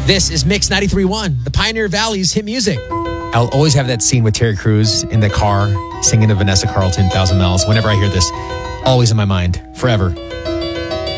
This is Mix 93.1, the Pioneer Valley's hit music. I'll always have that scene with Terry Crews in the car singing to Vanessa Carlton, 1,000 Miles. Whenever I hear this, always in my mind, forever.